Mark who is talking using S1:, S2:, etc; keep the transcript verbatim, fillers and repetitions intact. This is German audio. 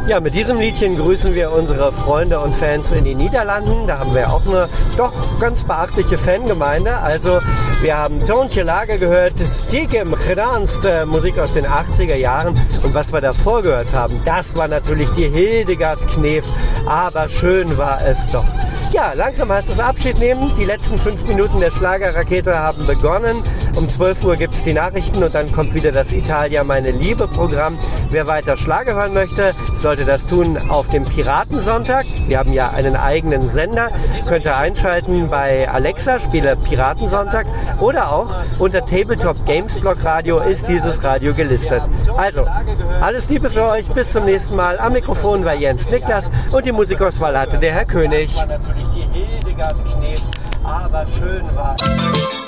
S1: Ja, mit diesem Liedchen grüßen wir unsere Freunde und Fans in den Niederlanden. Da haben wir auch eine doch ganz beachtliche Fangemeinde. Also wir haben Toontje Lager gehört, Stiekem Gdansk, Musik aus den achtziger Jahren. Und was wir davor gehört haben, das war natürlich die Hildegard Knef. Aber schön war es doch. Ja, langsam heißt es Abschied nehmen. Die letzten fünf Minuten der Schlagerrakete haben begonnen. Um zwölf Uhr gibt es die Nachrichten und dann kommt wieder das Italia meine Liebe Programm. Wer weiter Schlager hören möchte, sollte das tun auf dem Piratensonntag. Wir haben ja einen eigenen Sender. Könnt ihr einschalten bei Alexa, spiele Piratensonntag. Oder auch unter Tabletop Games Blog Radio ist dieses Radio gelistet. Also, alles Liebe für euch. Bis zum nächsten Mal. Am Mikrofon war Jens Niklas und die Musikauswahl hatte der Herr König.
S2: Die Hildegard Knef, aber schön war.